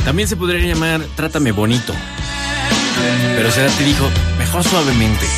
También se podría llamar Trátame Bonito. Pero Cerati dijo, mejor suavemente.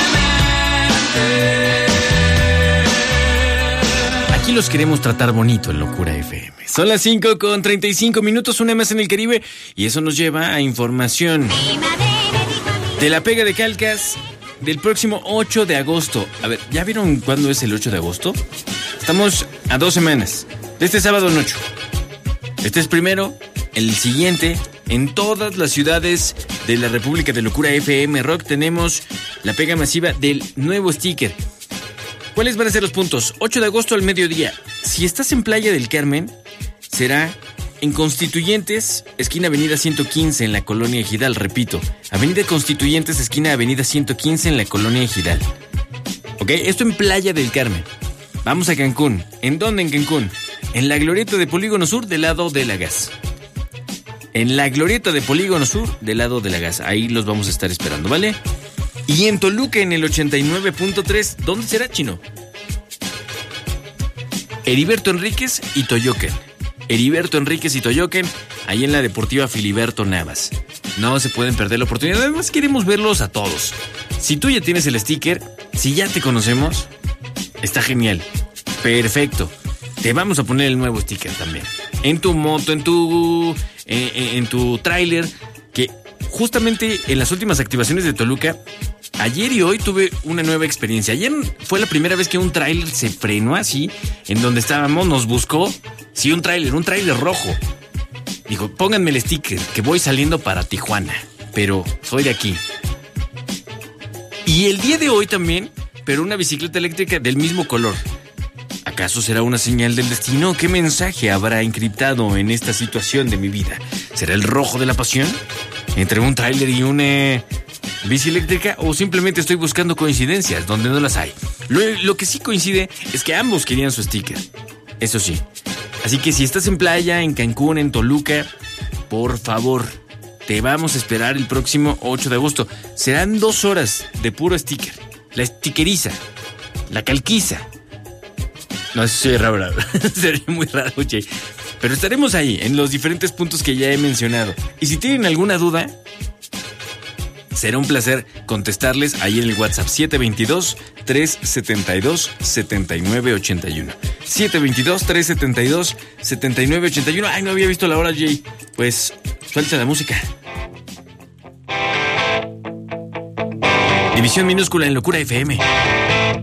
Aquí los queremos tratar bonito en Locura FM. Son las 5:35, una más en el Caribe. Y eso nos lleva a información de la pega de Calcas del próximo 8 de agosto. A ver, ¿ya vieron cuándo es el 8 de agosto? Estamos a 2 semanas. De este sábado en 8. Este es primero, el siguiente. En todas las ciudades de la República de Locura FM Rock tenemos la pega masiva del nuevo sticker. ¿Cuáles van a ser los puntos? 8 de agosto al mediodía. Si estás en Playa del Carmen, será en Constituyentes, esquina Avenida 115 en la Colonia Ejidal. Repito, Avenida Constituyentes, esquina Avenida 115 en la Colonia Ejidal. ¿Ok? Esto en Playa del Carmen. Vamos a Cancún. ¿En dónde en Cancún? En la glorieta de Polígono Sur, del lado de la gas. En la glorieta de Polígono Sur, del lado de la gas. Ahí los vamos a estar esperando, ¿vale? Y en Toluca, en el 89.3, ¿dónde será, Chino? Heriberto Enríquez y Toyoken. Heriberto Enríquez y Toyoken, ahí en la Deportiva Filiberto Navas. No se pueden perder la oportunidad. Además, queremos verlos a todos. Si tú ya tienes el sticker, si ya te conocemos, está genial. Perfecto. Te vamos a poner el nuevo sticker también. En tu moto, en tu tráiler, que justamente en las últimas activaciones de Toluca, ayer y hoy tuve una nueva experiencia. Ayer fue la primera vez que un tráiler se frenó así, en donde estábamos, nos buscó. Sí, un tráiler rojo. Dijo, pónganme el sticker, que voy saliendo para Tijuana, pero soy de aquí. Y el día de hoy también, pero una bicicleta eléctrica del mismo color. ¿Acaso será una señal del destino? ¿Qué mensaje habrá encriptado en esta situación de mi vida? ¿Será el rojo de la pasión? ¿Entre un tráiler y una bici eléctrica? ¿O simplemente estoy buscando coincidencias donde no las hay? Lo que sí coincide es que ambos querían su sticker. Eso sí. Así que si estás en playa, en Cancún, en Toluca, por favor, te vamos a esperar el próximo 8 de agosto. Serán 2 horas de puro sticker. La stickeriza. La calquiza. No, eso sería raro. Sería muy raro, che. Pero estaremos ahí, en los diferentes puntos que ya he mencionado. Y si tienen alguna duda, será un placer contestarles ahí en el WhatsApp 722-372-7981. 722-372-7981. Ay, no había visto la hora, Jay. Pues, suelta la música. División minúscula en Locura FM.